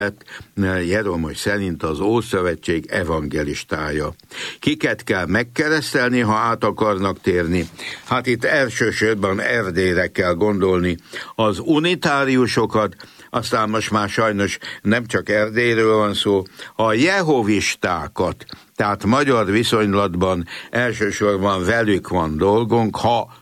Jeromos szerint az Ószövetség evangelistája. Kiket kell megkeresztelni, ha át akarnak térni? Hát itt elsősorban Erdélyre kell gondolni. Az unitáriusokat, aztán most már sajnos nem csak Erdélyről van szó, a jehovistákat, tehát magyar viszonylatban elsősorban velük van dolgunk, ha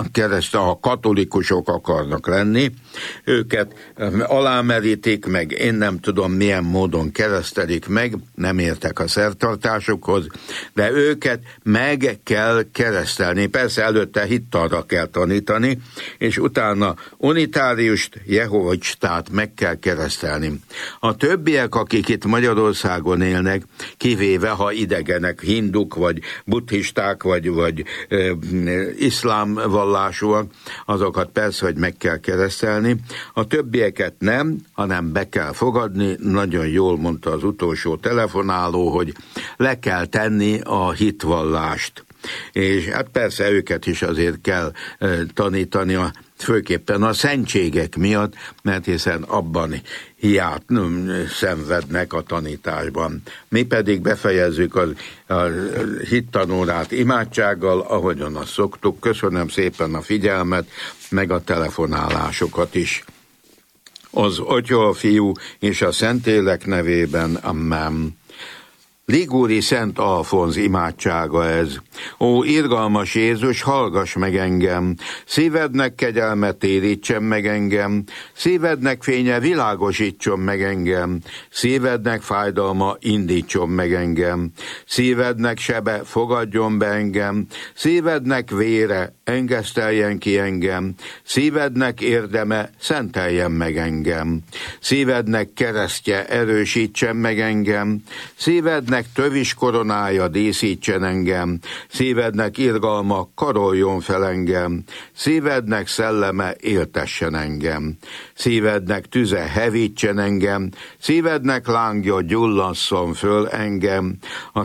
katolikusok akarnak lenni, őket alámerítik meg, én nem tudom milyen módon keresztelik meg, nem értek a szertartásukhoz, de őket meg kell keresztelni. Persze előtte hittalra kell tanítani, és utána unitáriust, jehovistát meg kell keresztelni. A többiek, akik itt Magyarországon élnek, kivéve ha idegenek, hinduk, vagy buddhisták, vagy iszlám vallásúak, azokat persze, hogy meg kell keresztelni. A többieket nem, hanem be kell fogadni. Nagyon jól mondta az utolsó telefonáló, hogy le kell tenni a hitvallást. És hát persze őket is azért kell tanítani, főképpen a szentségek miatt, mert hiszen abban hiát szenvednek a tanításban. Mi pedig befejezzük a hittanórát imádsággal, ahogyan azt szoktuk. Köszönöm szépen a figyelmet, meg a telefonálásokat is. Az Atya, a Fiú és a Szentlélek nevében, amen. Ligúri Szent Alfonz imádsága ez. Ó, irgalmas Jézus, hallgass meg engem, szívednek kegyelme térítsen meg engem, szívednek fénye világosítson meg engem, szívednek fájdalma indítson meg engem, szívednek sebe fogadjon be engem, szívednek vére engeszteljen ki engem, szívednek érdeme szenteljen meg engem, szívednek keresztje erősítsen meg engem, szívednek tövis koronája díszítsen engem, szívednek irgalma karoljon fel engem, szívednek szelleme éltessen engem, szívednek tüze hevítsen engem, szívednek lángja gyullasszon föl engem, a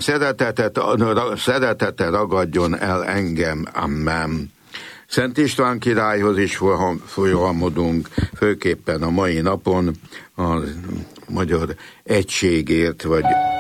szeretete ragadjon el engem, amen. Szent István királyhoz is folyamodunk, főképpen a mai napon a magyar egységért, vagy